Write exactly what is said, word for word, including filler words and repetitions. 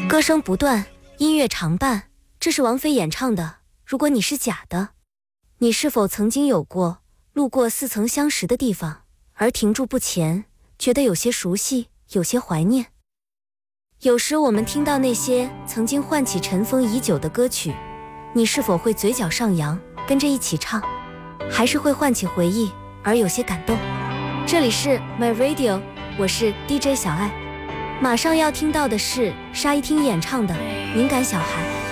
歌声不断，音乐常伴，这是王菲演唱的《如果你是假的》。你是否曾经有过路过似曾相识的地方，而停住不前，觉得有些熟悉，有些怀念？有时我们听到那些曾经唤起尘封已久的歌曲，你是否会嘴角上扬，跟着一起唱，还是会唤起回忆，而有些感动？这里是 My Radio， 我是 D J 小爱。马上要听到的是沙一汀演唱的《敏感小孩》。